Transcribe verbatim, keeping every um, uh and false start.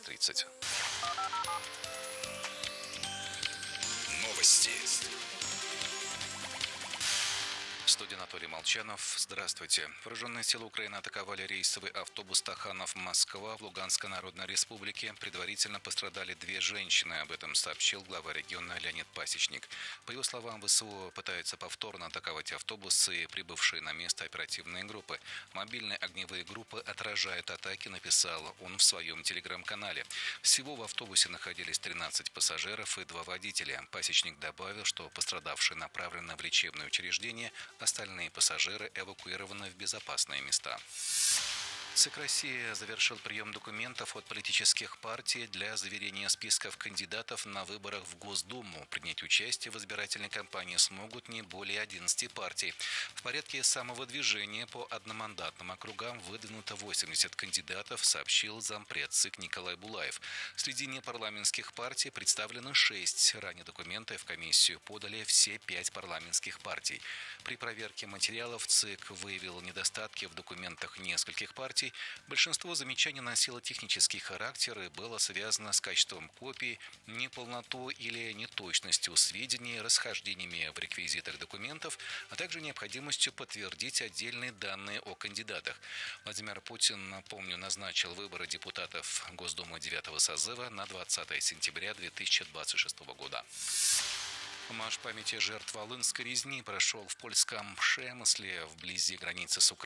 тридцать. Новости. В студии Анатолий Молчанов. Здравствуйте. Вооруженные силы Украины атаковали рейсовый автобус Таханов-Москва в Луганской Народной Республике. Предварительно пострадали две женщины. Об этом сообщил глава региона Леонид Пасечник. По его словам, ВСУ пытаются повторно атаковать автобусы, прибывшие на место оперативные группы. Мобильные огневые группы отражают атаки, написал он в своем телеграм-канале. Всего в автобусе находились тринадцать пассажиров и два водителя. Пасечник добавил, что пострадавшие направлены в лечебное учреждение, остальные пассажиры эвакуированы в безопасные места. ЦИК России завершил прием документов от политических партий для заверения списков кандидатов на выборах в Госдуму. Принять участие в избирательной кампании смогут не более одиннадцати партий. В порядке самовыдвижения по одномандатным округам выдвинуто восемьдесят кандидатов, сообщил зампред ЦИК Николай Булаев. Среди непарламентских партий представлено шесть. Ранее документы в комиссию подали все пять парламентских партий. При проверке материалов ЦИК выявил недостатки в документах нескольких партий. Большинство замечаний носило технический характер и было связано с качеством копий, неполнотой или неточностью сведений, расхождениями в реквизитах документов, а также необходимостью подтвердить отдельные данные о кандидатах. Владимир Путин, напомню, назначил выборы депутатов Госдумы девятого созыва на двадцатое сентября две тысячи двадцать шестого года. Марш памяти жертв Волынской резни прошел в польском Przemyśle, вблизи границы с Украиной.